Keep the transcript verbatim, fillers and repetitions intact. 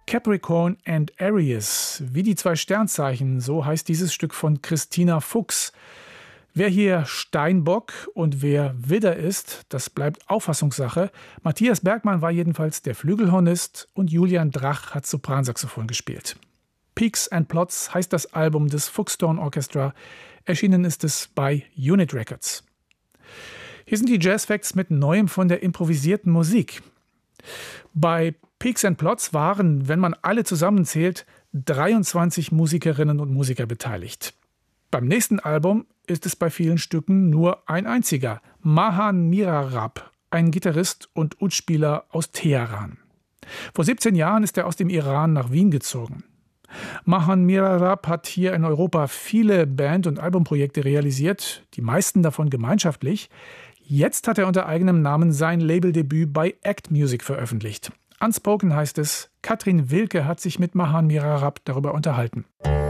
Capricorn and Aries, wie die zwei Sternzeichen, so heißt dieses Stück von Christina Fuchs. Wer hier Steinbock und wer Widder ist, das bleibt Auffassungssache. Matthias Bergmann war jedenfalls der Flügelhornist und Julian Drach hat Sopransaxophon gespielt. Peaks and Plots heißt das Album des Fuchstorn Orchestra. Erschienen ist es bei Unit Records. Hier sind die Jazz Facts mit Neuem von der improvisierten Musik. Bei Peaks and Plots waren, wenn man alle zusammenzählt, dreiundzwanzig Musikerinnen und Musiker beteiligt. Beim nächsten Album ist es bei vielen Stücken nur ein einziger, Mahan Mirarab, ein Gitarrist und Udspieler aus Teheran. Vor siebzehn Jahren ist er aus dem Iran nach Wien gezogen. Mahan Mirarab hat hier in Europa viele Band- und Albumprojekte realisiert, die meisten davon gemeinschaftlich. Jetzt hat er unter eigenem Namen sein Labeldebüt bei Act Music veröffentlicht. Unspoken heißt es, Katrin Wilke hat sich mit Mahan Mirarab darüber unterhalten.